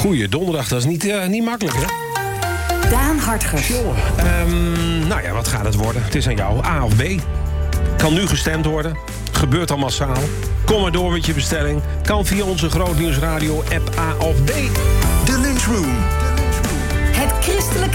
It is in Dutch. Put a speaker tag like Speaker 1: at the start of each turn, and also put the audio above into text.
Speaker 1: Goeie donderdag, dat is niet makkelijk, hè?
Speaker 2: Daan Hartgers.
Speaker 1: Nou ja, wat gaat het worden? Het is aan jou. A of B? Kan nu gestemd worden. Gebeurt al massaal. Kom maar door met je bestelling. Kan via onze Grootnieuwsradio app A of B.
Speaker 3: De Lunchroom.
Speaker 2: Het christelijke